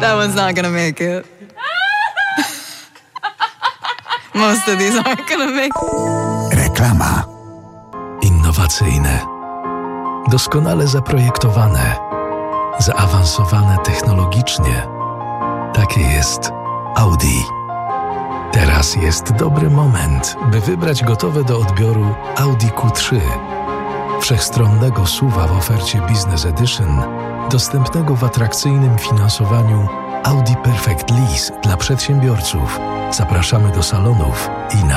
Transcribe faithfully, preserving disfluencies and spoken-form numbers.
That one's not gonna make it. Most of these aren't gonna make it. Reklama. Innowacyjne, doskonale zaprojektowane, zaawansowane technologicznie. Takie jest Audi. Teraz jest dobry moment, by wybrać gotowe do odbioru Audi Q trzy. Wszechstronnego S U V-a w ofercie Business Edition, dostępnego w atrakcyjnym finansowaniu Audi Perfect Lease dla przedsiębiorców. Zapraszamy do salonów i na